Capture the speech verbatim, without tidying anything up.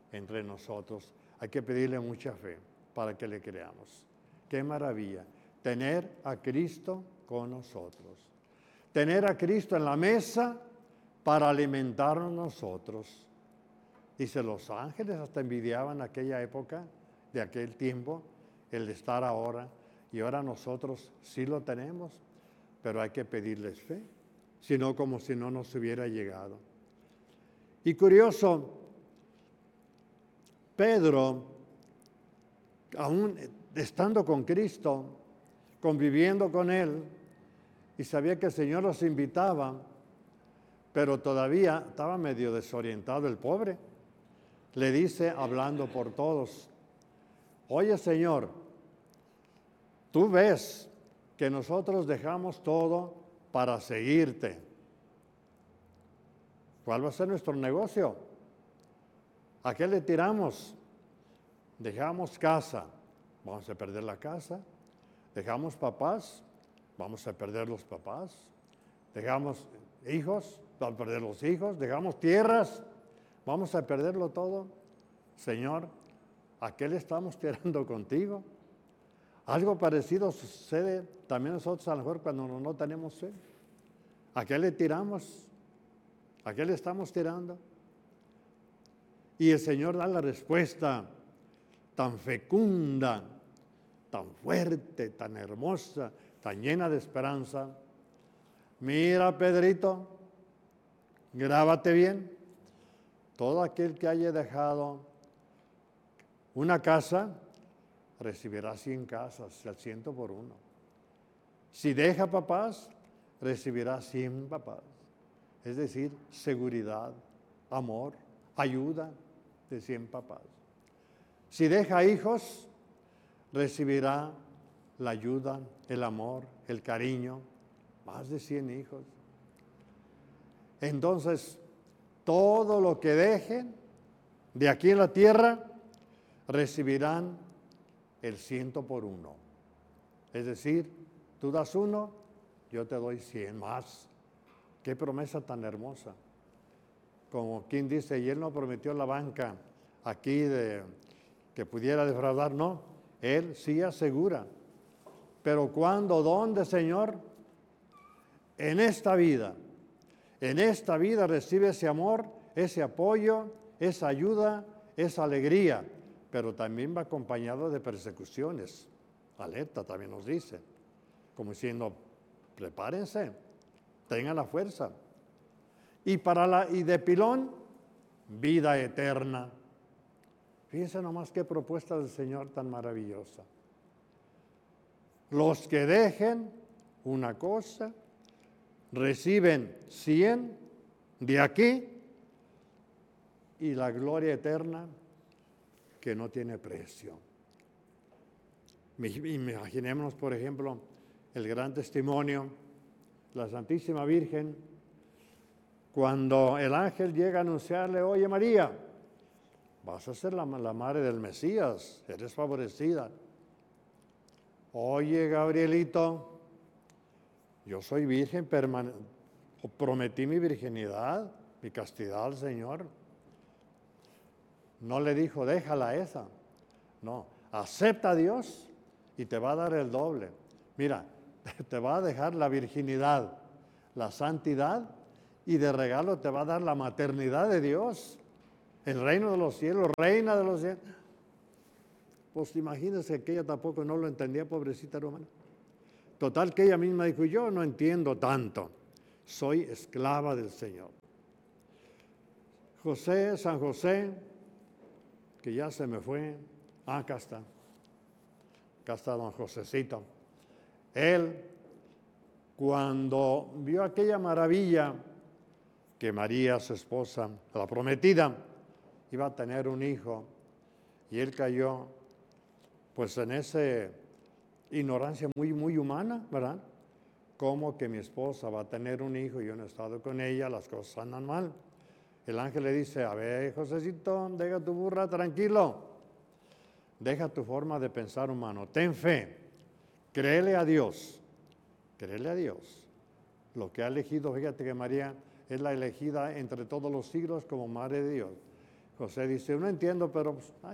entre nosotros. Hay que pedirle mucha fe para que le creamos. Qué maravilla, tener a Cristo con nosotros. Tener a Cristo en la mesa para alimentarnos nosotros. Dice, los ángeles hasta envidiaban aquella época, de aquel tiempo, el de estar ahora. Y ahora nosotros sí lo tenemos, pero hay que pedirles fe, sino como si no nos hubiera llegado. Y curioso, Pedro, aún estando con Cristo, conviviendo con Él, y sabía que el Señor los invitaba, pero todavía estaba medio desorientado el pobre. Le dice, hablando por todos, oye Señor, tú ves que nosotros dejamos todo para seguirte. ¿Cuál va a ser nuestro negocio? ¿A qué le tiramos? Dejamos casa, vamos a perder la casa. Dejamos papás, vamos a perder los papás. Dejamos hijos, vamos a perder los hijos. Dejamos tierras, vamos a perderlo todo. Señor, ¿a qué le estamos tirando contigo? Algo parecido sucede también nosotros a lo mejor cuando no, no tenemos fe. ¿A qué le tiramos? ¿A qué le estamos tirando? Y el Señor da la respuesta tan fecunda, tan fuerte, tan hermosa, tan llena de esperanza. Mira, Pedrito, grábate bien. Todo aquel que haya dejado una casa, recibirá cien casas, al ciento por uno. Si deja papás, recibirá cien papás. Es decir, seguridad, amor, ayuda de cien papás. Si deja hijos, recibirá la ayuda, el amor, el cariño, más de cien hijos. Entonces, todo lo que dejen de aquí en la tierra, recibirán el ciento por uno. Es decir, tú das uno, yo te doy cien más. Qué promesa tan hermosa. Como quien dice, y él no prometió la banca aquí de que pudiera defraudar, no. Él sí asegura. Pero ¿cuándo? ¿Dónde, Señor? En esta vida. En esta vida recibe ese amor, ese apoyo, esa ayuda, esa alegría. Pero también va acompañado de persecuciones. Alerta también nos dice. Como diciendo, prepárense, tengan la fuerza. Y, para la, y de pilón, vida eterna. Fíjense nomás qué propuesta del Señor tan maravillosa. Los que dejen una cosa, reciben cien de aquí y la gloria eterna que no tiene precio. Imaginémonos, por ejemplo, el gran testimonio, la Santísima Virgen, cuando el ángel llega a anunciarle, oye María, vas a ser la, la madre del Mesías, eres favorecida. Oye Gabrielito, yo soy virgen, permane- prometí mi virginidad, mi castidad al Señor. No le dijo, déjala esa. No, acepta a Dios y te va a dar el doble. Mira, te va a dejar la virginidad, la santidad y de regalo te va a dar la maternidad de Dios. El reino de los cielos, reina de los cielos. Pues imagínense que ella tampoco no lo entendía, pobrecita hermana. Total que ella misma dijo, yo no entiendo tanto, soy esclava del Señor. José, San José, que ya se me fue, ah, acá está, acá está don Josecito. Él, cuando vio aquella maravilla, que María, su esposa, la prometida, iba a tener un hijo, y él cayó, pues en esa ignorancia muy, muy humana, ¿verdad? ¿Cómo que mi esposa va a tener un hijo y yo no he estado con ella? Las cosas andan mal. El ángel le dice, a ver, Josecito, deja tu burra tranquilo. Deja tu forma de pensar humano. Ten fe. Créele a Dios. Créele a Dios. Lo que ha elegido, fíjate que María es la elegida entre todos los siglos como Madre de Dios. José dice, no entiendo, pero pues,